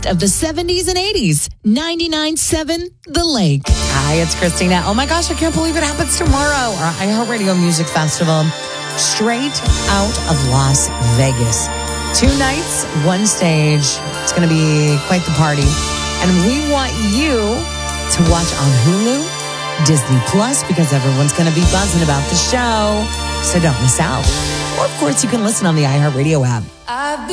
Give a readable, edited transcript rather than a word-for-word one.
best of the 70s and 80s. 99.7 The Lake. Hi, it's Christina. Oh my gosh, I can't believe it happens tomorrow. Our iHeartRadio Music Festival, straight out of Las Vegas. 2 nights, 1 stage. It's going to be quite the party. And we want you to watch on Hulu, Disney Plus, because everyone's going to be buzzing about the show. So don't miss out. Or, of course, you can listen on the iHeartRadio app.